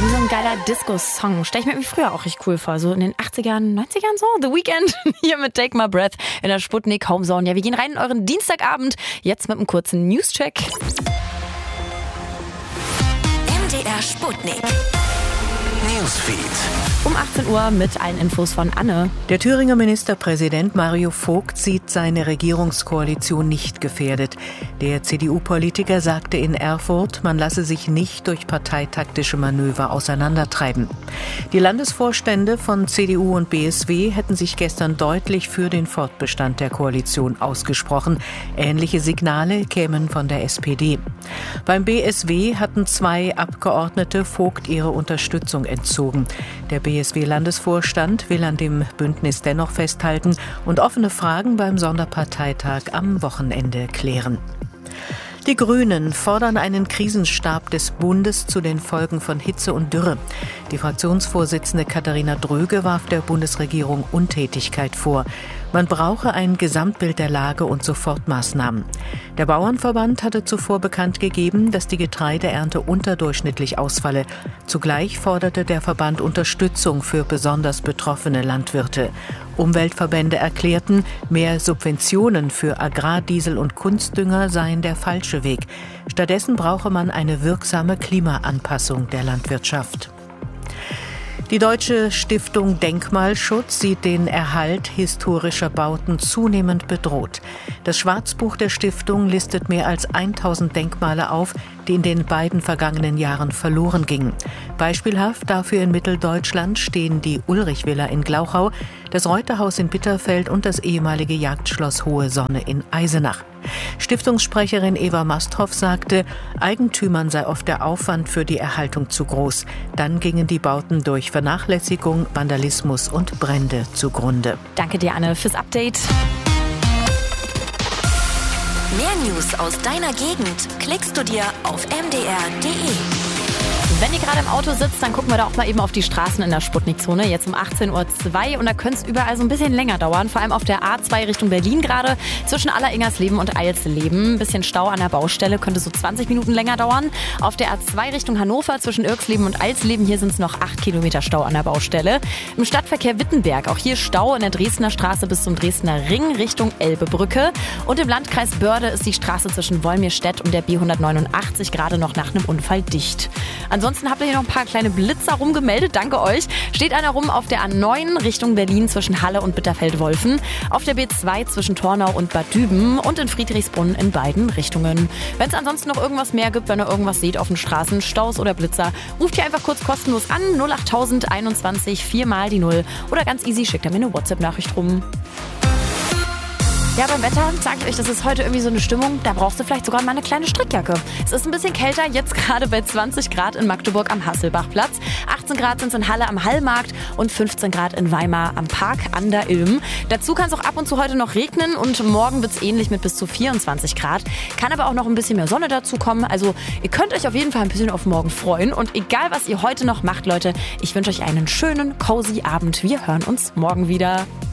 Wie so ein geiler Disco-Song. Stell ich mir irgendwie früher auch richtig cool vor. So in den 80ern, 90ern so. The Weeknd hier mit Take My Breath in der Sputnik Homezone. Ja, wir gehen rein in euren Dienstagabend. Jetzt mit einem kurzen News-Check. MDR Sputnik. Newsfeed. Um 18 Uhr mit allen Infos von Anne. Der Thüringer Ministerpräsident Mario Vogt sieht seine Regierungskoalition nicht gefährdet. Der CDU-Politiker sagte in Erfurt, man lasse sich nicht durch parteitaktische Manöver auseinandertreiben. Die Landesvorstände von CDU und BSW hätten sich gestern deutlich für den Fortbestand der Koalition ausgesprochen. Ähnliche Signale kämen von der SPD. Beim BSW hatten 2 Abgeordnete Vogt ihre Unterstützung entzogen. Der BSW-Landesvorstand will an dem Bündnis dennoch festhalten und offene Fragen beim Sonderparteitag am Wochenende klären. Die Grünen fordern einen Krisenstab des Bundes zu den Folgen von Hitze und Dürre. Die Fraktionsvorsitzende Katharina Dröge warf der Bundesregierung Untätigkeit vor. Man brauche ein Gesamtbild der Lage und Sofortmaßnahmen. Der Bauernverband hatte zuvor bekannt gegeben, dass die Getreideernte unterdurchschnittlich ausfalle. Zugleich forderte der Verband Unterstützung für besonders betroffene Landwirte. Umweltverbände erklärten, mehr Subventionen für Agrardiesel und Kunstdünger seien der falsche Weg. Stattdessen brauche man eine wirksame Klimaanpassung der Landwirtschaft. Die Deutsche Stiftung Denkmalschutz sieht den Erhalt historischer Bauten zunehmend bedroht. Das Schwarzbuch der Stiftung listet mehr als 1000 Denkmale auf, die in den beiden vergangenen Jahren verloren gingen. Beispielhaft dafür in Mitteldeutschland stehen die Ulrich-Villa in Glauchau, das Reuterhaus in Bitterfeld und das ehemalige Jagdschloss Hohe Sonne in Eisenach. Stiftungssprecherin Eva Masthoff sagte, Eigentümern sei oft der Aufwand für die Erhaltung zu groß. Dann gingen die Bauten durch Vernachlässigung, Vandalismus und Brände zugrunde. Danke dir, Anne, fürs Update. Mehr News aus deiner Gegend klickst du dir auf mdr.de. Wenn ihr gerade im Auto sitzt, dann gucken wir da auch mal eben auf die Straßen in der Sputnik-Zone. Jetzt um 18:02 Uhr und da könnte es überall so ein bisschen länger dauern. Vor allem auf der A2 Richtung Berlin gerade. Zwischen Alleringersleben und Eilsleben. Ein bisschen Stau an der Baustelle, könnte so 20 Minuten länger dauern. Auf der A2 Richtung Hannover zwischen Irksleben und Eilsleben, hier sind es noch 8 Kilometer Stau an der Baustelle. Im Stadtverkehr Wittenberg, auch hier Stau in der Dresdner Straße bis zum Dresdner Ring Richtung Elbebrücke. Und im Landkreis Börde ist die Straße zwischen Wolmirstedt und der B189 gerade noch nach einem Unfall dicht. Ansonsten habt ihr hier noch ein paar kleine Blitzer rumgemeldet, danke euch. Steht einer rum auf der A9 Richtung Berlin zwischen Halle und Bitterfeld-Wolfen, auf der B2 zwischen Tornau und Bad Düben und in Friedrichsbrunn in beiden Richtungen. Wenn es ansonsten noch irgendwas mehr gibt, wenn ihr irgendwas seht auf den Straßen, Staus oder Blitzer, ruft ihr einfach kurz kostenlos an, 08000 21 4 mal die 0 oder ganz easy, schickt ihr mir eine WhatsApp-Nachricht rum. Ja, beim Wetter, sage ich euch, das ist heute irgendwie so eine Stimmung, da brauchst du vielleicht sogar mal eine kleine Strickjacke. Es ist ein bisschen kälter, jetzt gerade bei 20 Grad in Magdeburg am Hasselbachplatz, 18 Grad sind es in Halle am Hallmarkt und 15 Grad in Weimar am Park an der Ilm. Dazu kann es auch ab und zu heute noch regnen und morgen wird es ähnlich mit bis zu 24 Grad. Kann aber auch noch ein bisschen mehr Sonne dazu kommen, also ihr könnt euch auf jeden Fall ein bisschen auf morgen freuen und egal was ihr heute noch macht, Leute, ich wünsche euch einen schönen, cozy Abend. Wir hören uns morgen wieder.